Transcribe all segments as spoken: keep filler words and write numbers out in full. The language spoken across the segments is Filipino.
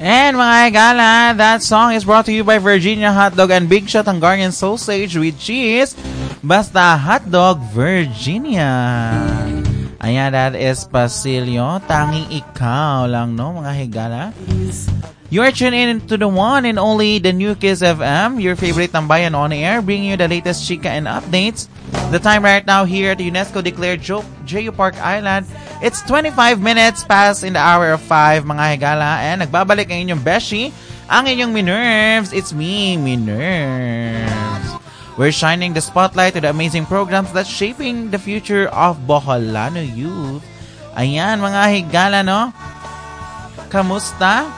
And mga higala, that song is brought to you by Virginia Hotdog and Big Shot Hungarian Sausage with cheese. Basta Hotdog Virginia. Ayan, that is Basilio. Tanging ikaw lang, no, mga higala? You are tuned in to the one and only the new Kiss F M, your favorite tambayan on air, bringing you the latest chika and updates. The time right now here at the UNESCO declared J U Park Island, it's twenty-five minutes past in the hour of five, mga higala, and nagbabalik ang inyong beshi, ang inyong Minerves. It's me, Minerves. We're shining the spotlight to the amazing programs that's shaping the future of Boholano youth. Ayan, mga higala, no? Kamusta?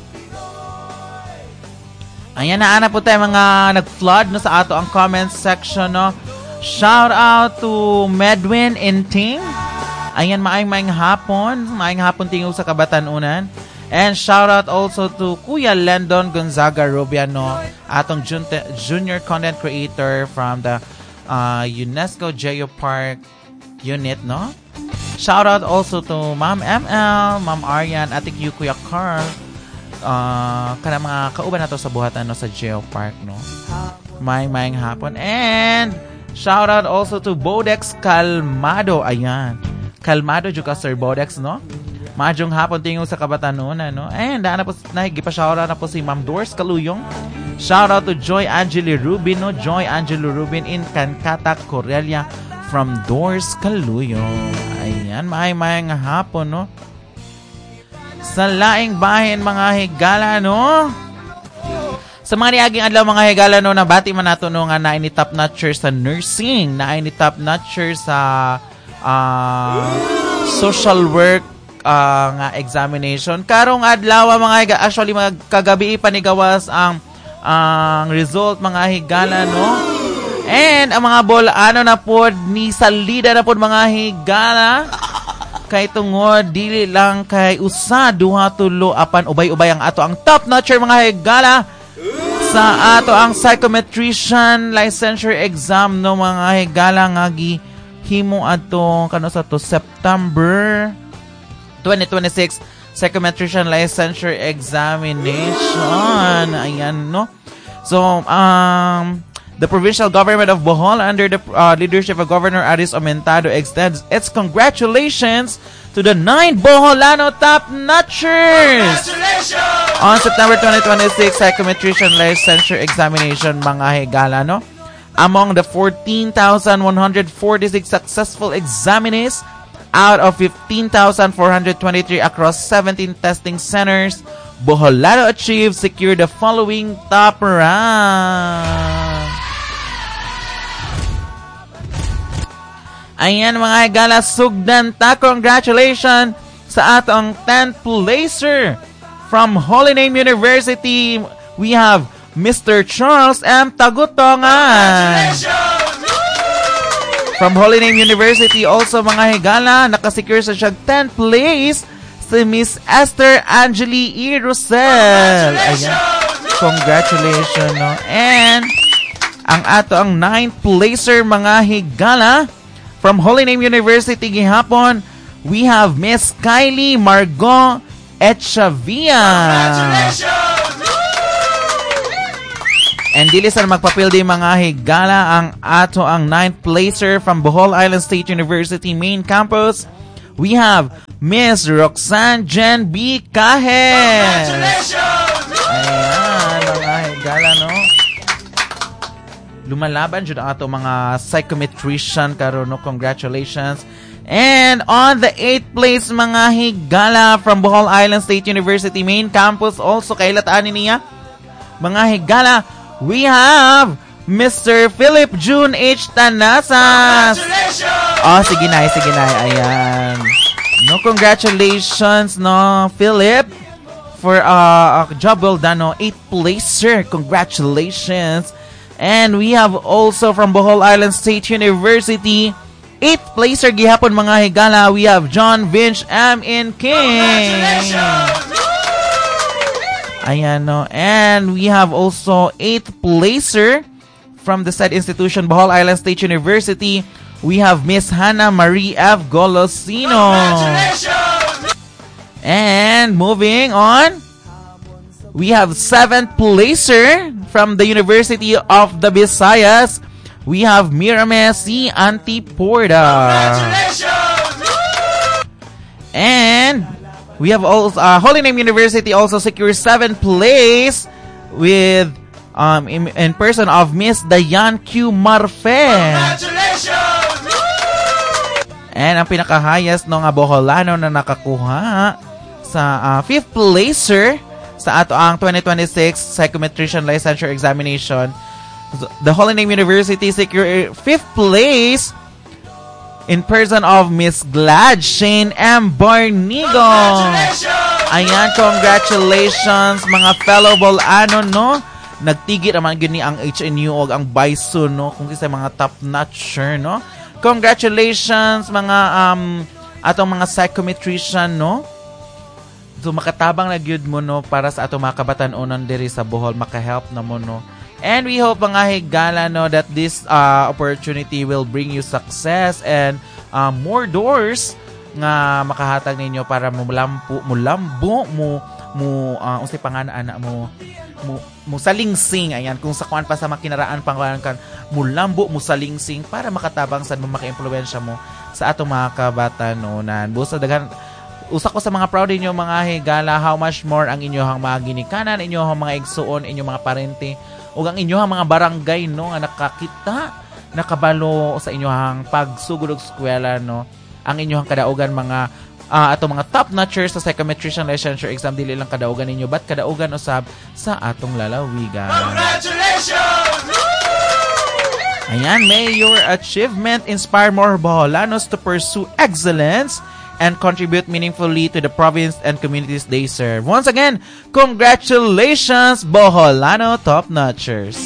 Ayan, naana po tayo mga nag-flood, no, sa ato ang comment section, no? Shout out to Medwin Inting. Ayan, maayong-maayong hapon. Maayong hapon tingog sa Kabatanunan. And shout out also to Kuya Lendon Gonzaga Rubiano, atong jun- junior content creator from the uh, UNESCO J U Park unit, no? Shout out also to Ma'am M L, Ma'am Aryan, Ate Q, Kuya Carl. Uh, kana mga kauban nato sa buhatan, no, sa J U Park, no? Maayong-maayong hapon. And shout out also to Bodex Calmado. Ayan. Calmado juga Sir Bodex, no? Maadjong hapon tingog sa Kabatanunan, no? And daan na po, nagipa-shoutout na po si Ma'am Doris Kaluyong. Shoutout to Joy Angeli Rubin, no? Joy Angeli Rubin in Kankata, Corelia from Doris Kaluyong. Ayan, maay-maayang hapon, no? Sa laing bahin, mga higala, no? Sa mga niaging adlaw, mga higala, no, nabati man nato, no, nga na ini top notcher sa nursing, na ini top notcher sa uh, social work uh, nga examination. Karong adlaw, mga higala, actually, mga kagabi panigawas ang ang result, mga higala, no? And ang mga bola, ano na po, ni salida na po, mga higala, kay tungod dili lang kay usa duha tulo apan ubay-ubay ang ato ang top notcher, mga higala, sa ato ang psychometrician licensure exam, no, mga higala, nga gihimo ato kano sa to September twenty twenty-six psychometrician licensure examination. Ayan, no? So um the provincial government of Bohol, under the uh, leadership of Governor Aris Aumentado, extends its congratulations to the nine Boholano top notchers on September twenty twenty-six psychometrician licensure examination, mga higala, no? Among the fourteen thousand one hundred forty-six successful examinees out of fifteen thousand four hundred twenty-three across seventeen testing centers, Boholano achieved secure the following top rank. Ayan, mga higala, sugdan ta, congratulations sa atong tenth placer from Holy Name University. We have Mister Charles M. Tagutongan. From Holy Name University also, mga higala, nakasecure sa siya tenth place si Miss Esther Angeli E. Rosel. Ayan, congratulations, no? And ang ato ang ninth placer, mga higala, from Holy Name University gihapon, we have Miss Kylie Margot Echavia. And dili sa magpapildi, mga higala, ang ato ang ninth placer from Bohol Island State University main campus. We have Miss Roxanne Jen B. Cajes. Ayan, mga higala, no? Lumalaban jud ato mga psychometrician karon, no? Congratulations. And on the eighth place, mga higala, from Bohol Island State University main campus also, kailataan niya, mga higala, we have Mister Philip June H. Tanasas. Oh, sige na, sige na. Ayan. No, congratulations, no, Philip, for uh, a job well done, no? Eighth placer. Congratulations. And we have also from Bohol Island State University, eighth placer gihapon, mga higala, we have John Vince M. in King. Ayan, no? And we have also eighth placer from the said institution, Bohol Island State University. We have Miss Hannah Marie F. Golosino. And moving on, we have seventh placer from the University of the Visayas. We have Miramesi Antiporda. Congratulations! And we have also uh, Holy Name University also secures seventh place with um in, in person of Miss Dayan Q Marfe. Congratulations! And ang pinaka-highest no nga Boholano na nakakuha sa uh, fifth placer sa ato ang twenty twenty-six Psychometrician Licensure Examination. The Holy Name University secured fifth place in person of Miss Glad Shane M. Barnigo. Congratulations! Ayan, congratulations mga fellow Bolano, no? Nagtigit naman gini ang H N U o ang Bison, no? Kung kasi mga top-notcher, no? Congratulations mga um atong mga psychometrician, no? So makatabang na gyud mo, no, para sa atong mga kabatan-onon diri sa Bohol, maka-help na mo, no? And we hope mga higala, no, that this uh, opportunity will bring you success and uh, more doors nga makahatag ninyo para mulampo, mulambo, mu, mu, uh, unsay panganaan mo, mu, mu salingsing, ayan, kung sa kuan pa sa makinaraan pang kan, mulambo, mu salingsing, para makatabang sa mo maka-impluwensya mo sa atong mga kabatan-onan. Busa daghan, usa ko sa mga proud ninyo mga higala, how much more ang inyong mga ginikanan, inyong mga igsuon, inyong mga parente, o ang inyong mga barangay, no, nga nakakita, nakabalo sa inyong pagsugod og eskwela, no, ang inyong kadaugan mga uh, ato mga top-notchers sa Psychometrician Licensure Exam, dili lang kadaugan ninyo, but kadaugan usab sa atong lalawigan. Congratulations! Ayan, may your achievement inspire more Boholanos to pursue excellence and contribute meaningfully to the province and communities they serve. Once again, congratulations, Boholano top-notchers!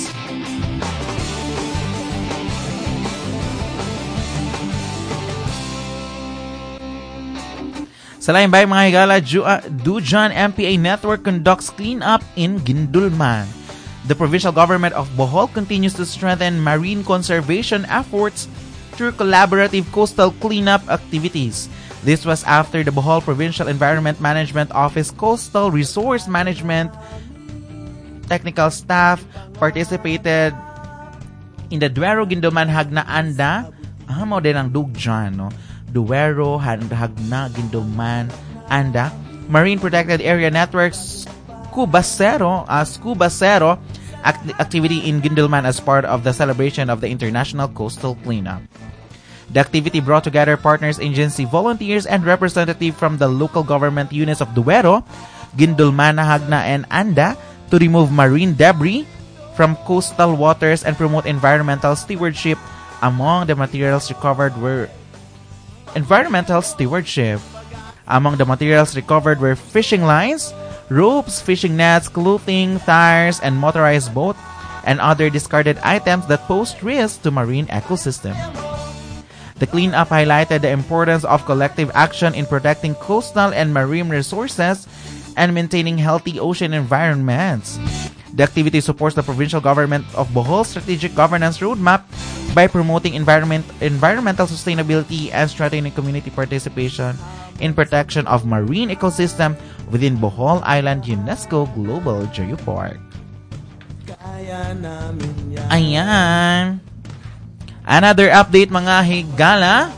Sa lain bay mga higala, Dujan M P A Network conducts cleanup in Gindulman. The provincial government of Bohol continues to strengthen marine conservation efforts through collaborative coastal cleanup activities. This was after the Bohol Provincial Environment Management Office Coastal Resource Management technical staff participated in the Duero Gindulman Hagna Anda. Ah, mo din ang Dugjan, no? Duero Hagna Gindulman Anda Marine Protected Area Networks Cubacero, uh, Scubacero act- activity in Gindulman as part of the celebration of the International Coastal Cleanup. The activity brought together partners, agency, volunteers, and representatives from the local government units of Duero, Gindulman, Hagna, and Anda to remove marine debris from coastal waters and promote environmental stewardship. Among the materials recovered were environmental stewardship. Among the materials recovered were fishing lines, ropes, fishing nets, clothing, tires, and motorized boat, and other discarded items that pose risk to marine ecosystem. The cleanup highlighted the importance of collective action in protecting coastal and marine resources and maintaining healthy ocean environments. The activity supports the provincial government of Bohol's strategic governance roadmap by promoting environment, environmental sustainability and strengthening community participation in protection of marine ecosystem within Bohol Island UNESCO Global Geopark. Ayan. Another update mga higala.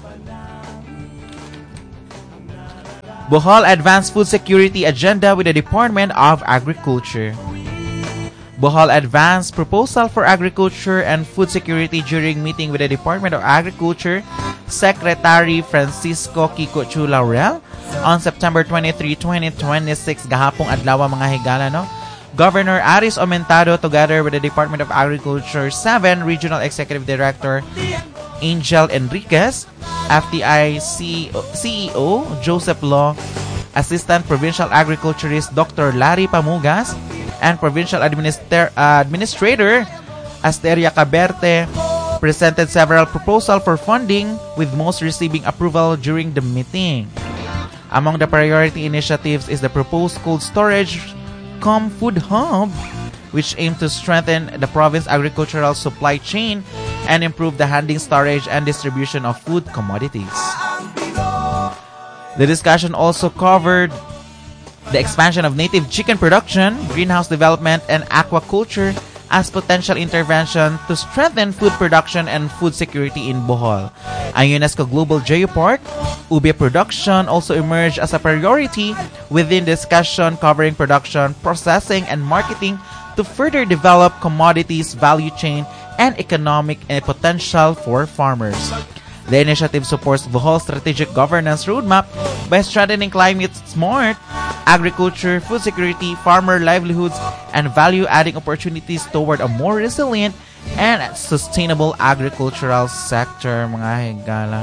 Bohol Advanced Food Security Agenda with the Department of Agriculture. Bohol Advanced Proposal for Agriculture and Food Security during meeting with the Department of Agriculture Secretary Francisco Kiko Chu Laurel on September twenty-third, twenty twenty-six, gahapong adlaw mga higala, no? Governor Aris Aumentado together with the Department of Agriculture seven Regional Executive Director Angel Enriquez, F T I C E O Joseph Law, Assistant Provincial Agriculturist Doctor Larry Pamugas, and Provincial Administra- uh, Administrator Asteria Caberte presented several proposals for funding, with most receiving approval during the meeting. Among the priority initiatives is the proposed cold storage Com Food Hub, which aims to strengthen the province agricultural supply chain and improve the handling, storage, and distribution of food commodities. The discussion also covered the expansion of native chicken production, greenhouse development, and aquaculture as potential intervention to strengthen food production and food security in Bohol. Ang UNESCO Global Geopark, ube production also emerged as a priority within discussion covering production, processing, and marketing to further develop commodities value chain and economic potential for farmers. The initiative supports Bohol's strategic governance roadmap by strengthening climate-smart agriculture, food security, farmer livelihoods, and value-adding opportunities toward a more resilient and sustainable agricultural sector, mga higala.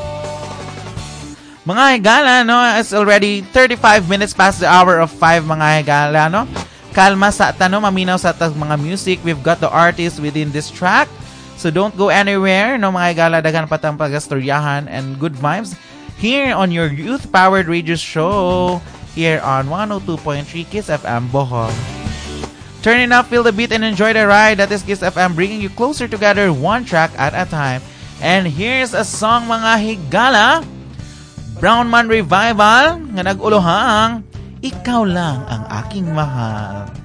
Mga higala, no? It's already thirty-five minutes past the hour of five, mga higala, no? Kalma sa tanong, maminaw sa tag mga music. We've got the artists within this track. So don't go anywhere, no, mga higala, daghan pa tang pagastoryahan and good vibes here on your youth-powered radio show here on one oh two point three Kiss F M Bohol. Turn it up, feel the beat, and enjoy the ride. That is Kiss F M, bringing you closer together, one track at a time. And here's a song, mga higala, Brown Man Revival, nga nag-ulohang Ikaw Lang Ang Aking Mahal.